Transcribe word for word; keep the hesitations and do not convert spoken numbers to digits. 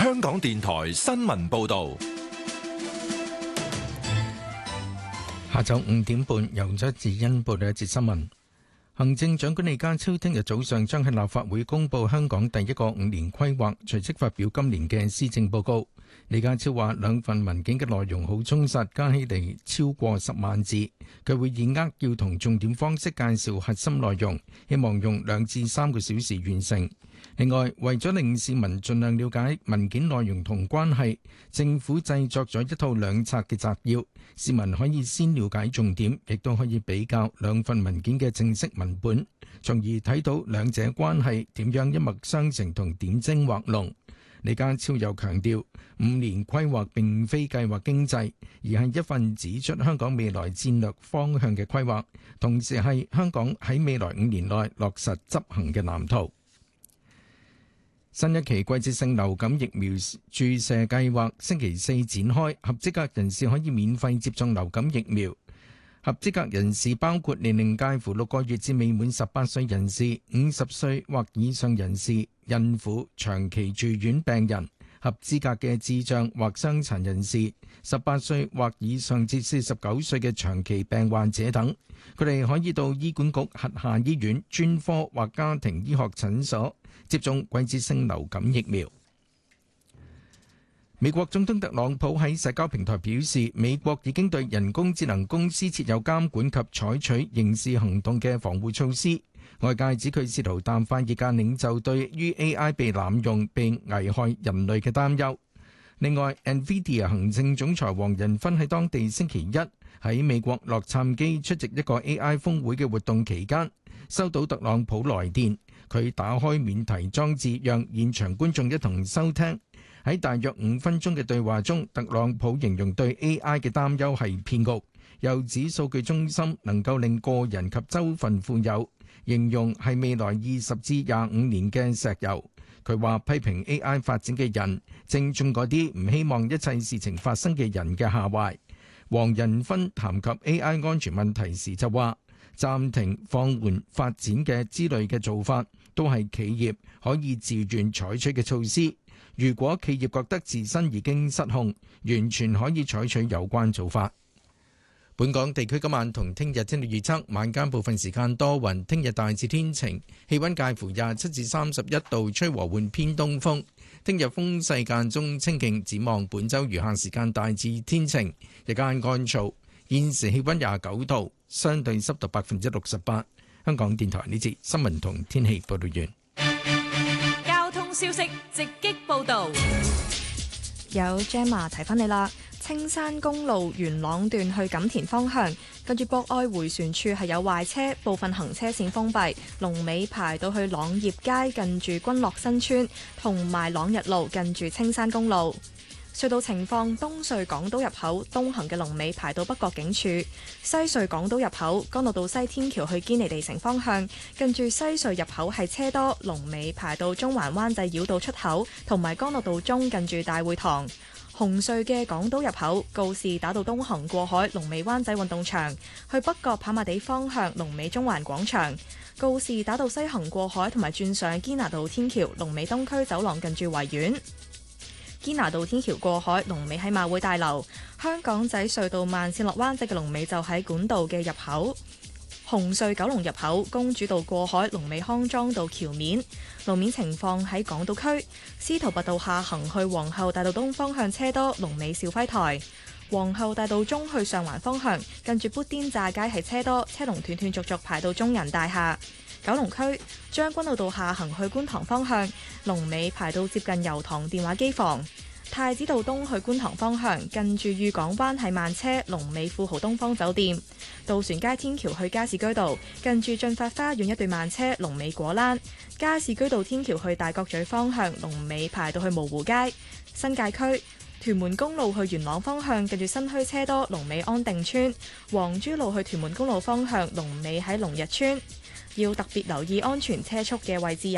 香港電台新聞報道。 下晝五點半，由張智欣報道一節新聞。行政長官李家超聽日早上將喺立法會公布香港第一個五年規劃，隨即發表今年嘅施政報告。李家超話兩份文件嘅內容好充實，加起嚟超過十萬字。佢會以扼要同重點方式介紹核心內容，希望用兩至三個小時完成。另外，為咗令市民盡量了解文件內容同關係，政府製作咗一套兩冊嘅摘要，市民可以先了解重點，亦都可以比較兩份文件嘅正式文本，從而睇到兩者關係點樣一脈相承同點睛畫龍。李家超又強調，五年規劃並非計劃經濟，而係一份指出香港未來戰略方向嘅規劃，同時係香港喺未來五年內落實執行嘅藍圖。新一期季節性流感疫苗注射計劃星期四展開，合資格人士可以免費接種流感疫苗。合資格人士包括年齡介乎六個月至未滿十八歲人士、五十歲或以上人士、孕婦、長期住院病人、合資格嘅智障或傷殘人士、十八歲或以上至四十九歲嘅長期病患者等。佢哋可以到醫管局轄下醫院、專科或家庭醫學診所接種季節性流感疫苗。美國總統特朗普喺社交平台表示，美國已經對人工智能公司設有監管及採取刑事行動嘅防護措施。外界指佢試圖淡化業界領袖對於 A I 被濫用並危害人類嘅擔憂。另外 ，NVIDIA 行政總裁黃仁勳喺當地星期一喺美國洛杉磯出席一個 A I 峰會嘅活動期間，收到特朗普來電，佢打開免提裝置，讓現場觀眾一同收聽。喺大約五分鐘嘅對話中，特朗普形容對 A I 嘅擔憂係騙局，又指數據中心能夠令個人及州份富有，形容係未來二十至廿五年嘅石油。佢話批評 A I 發展嘅人，正中嗰啲唔希望一切事情發生嘅人嘅下懷。黃仁勳談及 A I 安全問題時就話，暫停放緩發展嘅之類嘅做法，都係企業可以自願採取嘅措施。如果企業覺得自身已經失控，完全可以採取有關做法。本港地區今晚同聽日天氣預測，晚間部分時間多雲，聽日大致天晴，氣溫介乎廿七至三十一度，吹和緩偏東風。聽日風勢間中清勁，展望本週餘下時間大致天晴，日間乾燥。現時氣溫廿九度，相對濕度百分之六十八。香港電台呢節新聞同天氣報道完。 消息直擊報導， 有 Gemma 提翻你啦。青山公路元朗段去錦田方向，近住博愛迴旋處係有壞車，部分行車線封閉，龍尾排到去朗業街近住君樂新村，同埋朗日路近住青山公路。隧道情況，東隧港島入口東行嘅龍尾排到北角警署，西隧港島入口干諾道西天橋去堅尼地城方向，近住西隧入口係車多，龍尾排到中環灣仔繞道出口，同埋干諾道中近住大會堂。紅隧嘅港島入口告士打道東行過海，龍尾灣仔運動場，去北角跑馬地方向龍尾中環廣場。告士打道西行過海同埋轉上堅拿道天橋，龍尾東區走廊近住維園。堅拿道天橋過海，龍尾喺馬會大樓。香港仔隧道慢線落灣仔嘅龍尾就喺管道嘅入口。紅隧九龍入口公主道過海，龍尾康莊道橋面。路面情況喺港島區，司徒拔道下行去皇后大道東方向車多，龍尾兆輝台。皇后大道中去上環方向，近住砵甸乍街係車多，車龍斷斷續續排到中人大廈。九龍區將軍澳道下行去觀塘方向，龍尾排到接近油塘電話機房。太子道東去觀塘方向，近住裕港灣係慢車，龍尾富豪東方酒店。渡船街天橋去加士居道，近住駿發花園一段慢車，龍尾果欄。加士居道天橋去大角咀方向，龍尾排到去蕪湖街。新界區屯門公路去元朗方向，近住新墟車多，龍尾安定村。黃珠路去屯門公路方向，龍尾喺龍日村。要特別留意安全車速嘅位置有